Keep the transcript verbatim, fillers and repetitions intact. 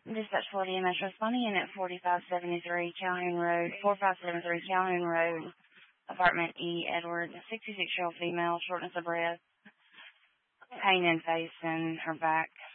Dispatch Florida E M S responding in at forty-five seventy-three Calhoun Road, forty-five seventy-three Calhoun Road, apartment E, Edward, sixty-six-year-old female, shortness of breath, pain in face and her back.